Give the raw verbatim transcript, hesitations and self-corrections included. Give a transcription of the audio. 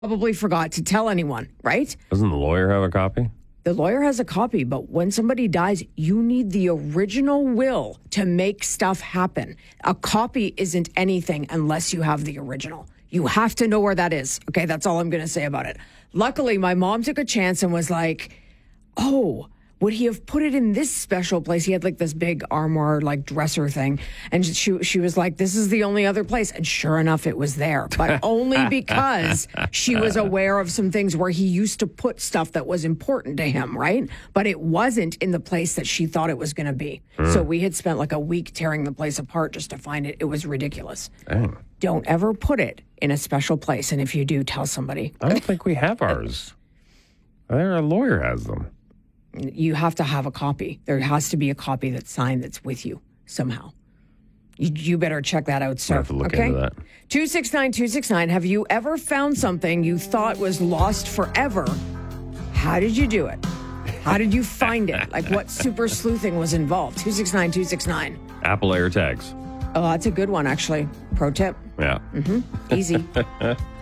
probably forgot to tell anyone, right? Doesn't the lawyer have a copy? The lawyer has a copy, but when somebody dies, you need the original will to make stuff happen. A copy isn't anything unless you have the original. You have to know where that is. Okay, that's all I'm going to say about it. Luckily, my mom took a chance and was like, oh, would he have put it in this special place? He had like this big armoire, like dresser thing. And she she was like, this is the only other place. And sure enough, it was there. But only because she was aware of some things where he used to put stuff that was important to him, right? But it wasn't in the place that she thought it was going to be. Mm. So we had spent like a week tearing the place apart just to find it. It was ridiculous. Dang. Don't ever put it in a special place. And if you do, tell somebody. I don't think we have ours. Our lawyer has them. You have to have a copy. There has to be a copy that's signed that's with you somehow. You, you better check that out, sir. I have to look okay? into that. two six nine, two six nine. Have you ever found something you thought was lost forever? How did you do it? How did you find it? Like what super sleuthing was involved? two six nine, two six nine. Apple AirTags. Oh, that's a good one, actually. Pro tip. Yeah. Mm-hmm. Easy.